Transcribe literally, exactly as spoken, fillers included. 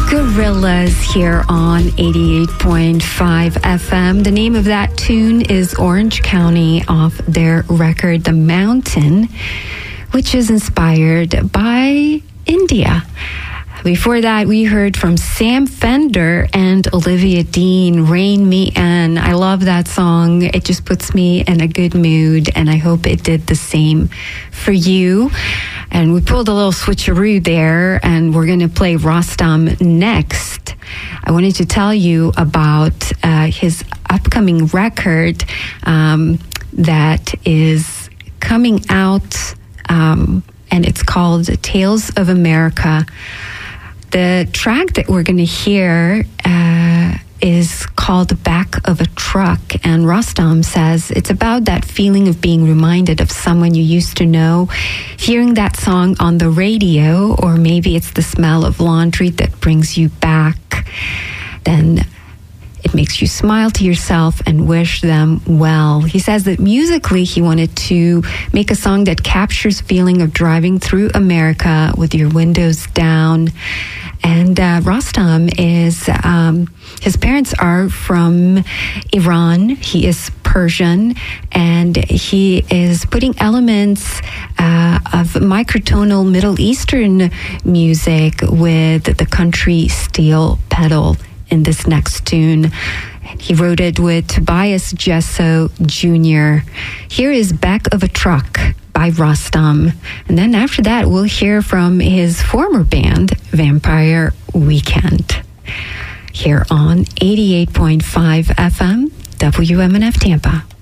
Gorillaz here on eighty-eight point five F M. The name of that tune is Orange County off their record The Mountain, which is inspired by India. Before that, we heard from Sam Fender and Olivia Dean, Rain Me In. I love that song. It just puts me in a good mood, and I hope it did the same for you. And we pulled a little switcheroo there, and we're going to play Rostam next. I wanted to tell you about uh, his upcoming record um, that is coming out, um, and it's called Tales of America. The track that we're going to hear uh, is called Back of a Truck, and Rostam says it's about that feeling of being reminded of someone you used to know, hearing that song on the radio, or maybe it's the smell of laundry that brings you back. Then it makes you smile to yourself and wish them well. He says that musically he wanted to make a song that captures feeling of driving through America with your windows down. And uh, Rostam is, um, his parents are from Iran. He is Persian, and he is putting elements uh, of microtonal Middle Eastern music with the country steel pedal in this next tune. He wrote it with Tobias Gesso Junior Here is Back of a Truck by Rostam. And then after that, we'll hear from his former band, Vampire Weekend, here on eighty-eight point five F M, W M N F Tampa.